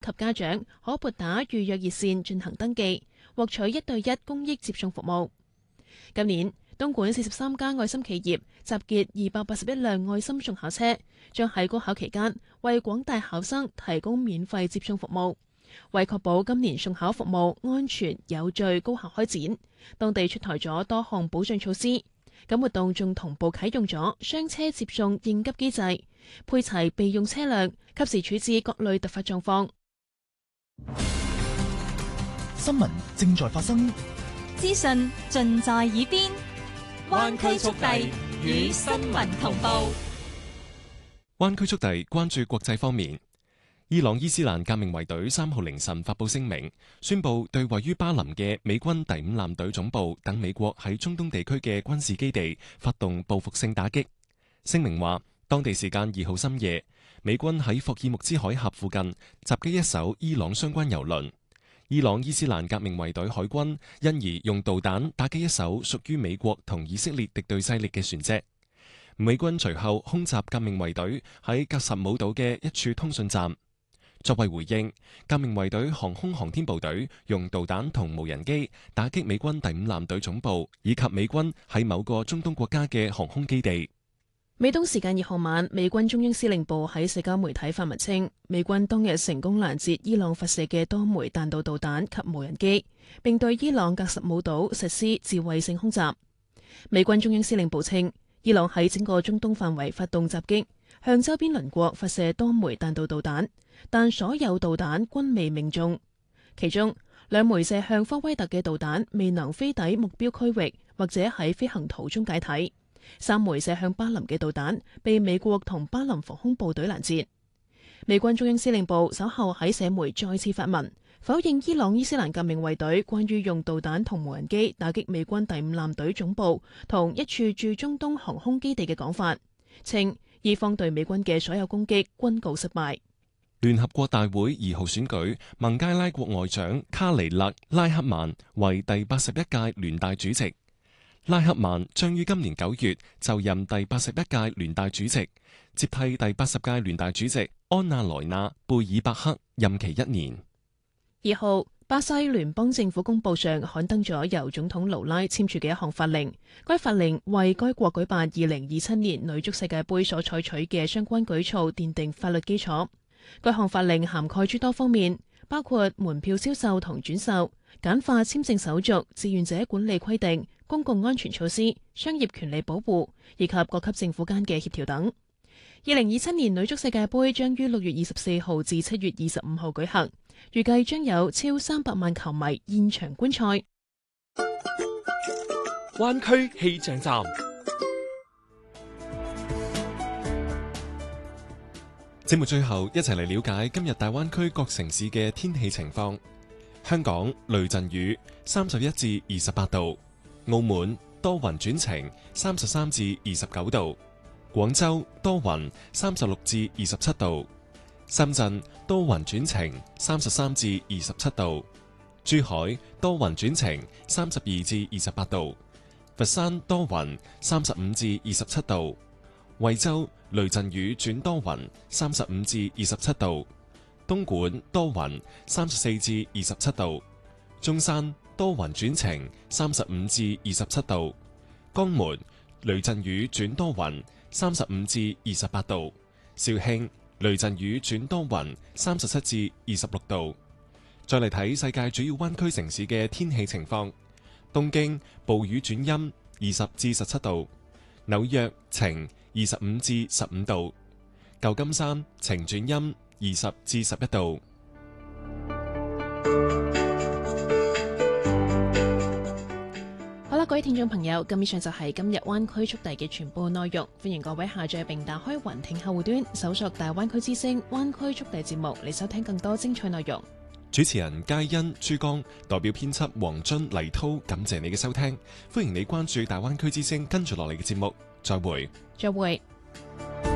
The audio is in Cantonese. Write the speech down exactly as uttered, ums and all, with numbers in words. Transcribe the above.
及家長可撥打預約熱線進行登記，獲取一對一公益接種服務。今年東莞四十三家愛心企業集結二百八十一輛愛心送考車，將喺高考期間為廣大考生提供免費接種服務。為確保今年送考服務安全有序高效開展，當地出台咗多項保障措施。咁活動仲同步啟用咗雙車接送應急機制，配齊備用車輛，及時處置各類突發狀況。 新聞正在發生， 資訊盡在耳邊，灣區速遞與新聞同步。 灣區速遞關注國際方面，伊朗伊斯蘭革命衛隊三號凌晨發佈聲明，宣布對位於巴林嘅美軍第五艦隊總部等美國喺中東地區嘅軍事基地發動報復性打擊。聲明話，當地時間二號深夜，美軍喺霍爾木茲海峽附近襲擊一艘伊朗相關油輪。伊朗伊斯蘭革命衛隊海軍因而用導彈打擊一艘屬於美國同以色列敵對勢力嘅船隻。美軍隨後空襲革命衛隊喺格什姆島嘅一處通訊站。作為回應，革命衛隊航空航天部隊用導彈同無人機打擊美軍第五艦隊總部以及美軍喺某個中東國家嘅航空基地。 美東時間二號晚，美軍中央司令部喺社交媒體發文稱，美軍當日成功攔截伊朗發射嘅多枚彈道導彈及無人機，並對伊朗格什姆島實施自衛性空襲。美軍中央司令部稱，伊朗喺整個中東範圍發動襲擊，向周邊鄰國發射多枚彈道導彈，但所有導彈均未命中。其中兩枚射向科威特嘅導彈未能飛抵目標區域，或者喺飛行途中解體。三枚射向巴林嘅導彈被美國同巴林防空部隊攔截。美軍中央司令部稍後喺社媒再次發文，否認伊朗伊斯蘭革命衛隊關於用導彈同無人機打擊美軍第五艦隊總部同一處駐中東航空基地嘅講法，稱伊方對美軍嘅所有攻擊均告失敗。 聯合國大會二號選舉孟加拉國外長卡尼勒拉克曼為第八十一屆聯大主席。拉克曼將於今年九月就任第八十一屆聯大主席，接替第八十屆聯大主席安娜萊娜貝爾伯克，任期一年。 二號，巴西聯邦政府公報上刊登咗由總統盧拉簽署嘅一項法令，該法令為該國舉辦二零二七年女足世界盃所採取嘅相關舉措奠定法律基礎。該項法令涵蓋諸多方面，包括門票銷售同轉售、簡化簽證手續、志願者管理規定、公共安全措施、商業權利保護以及各級政府間嘅協調等。二零二七年女足世界盃將於六月二十四號至七月二十五號舉行，預計將有超三百萬球迷現場觀賽。 灣區氣象站。 節目最後一齊嚟了解今日大灣區各城市嘅天氣情況。香港雷陣雨，三十一至二十八度；澳門多雲轉晴，三十三至二十九度；廣州多雲，三十六至二十七度；深圳多雲轉晴，三十三至二十七度；珠海多雲轉晴，三十二至二十八度；佛山多雲，三十五至二十七度；惠州雷陣雨轉多雲，三十五至二十七度；東莞多雲，三十四至二十七度；中山多雲轉晴，三十五至二十七度；江門雷陣雨轉多雲，三十五至二十八度；肇慶雷陣雨轉多雲，三十七至二十六度。再嚟睇世界主要灣區城市嘅天氣情況：東京暴雨轉陰，二十至十七度；紐約晴，二十五至十五度；舊金山晴轉陰，二十至十一度。 好啦，各位聽眾朋友，咁以上就係今日灣區速遞嘅全部內容。歡迎各位下載並打開雲聽客戶端，搜索大灣區之聲灣區速遞節目嚟收聽更多精彩內容。 主持人佳欣、珠江，代表編輯黃津、黎濤，感謝你嘅收聽。歡迎你關注大灣區之聲跟住落嚟嘅節目。再會。 再會。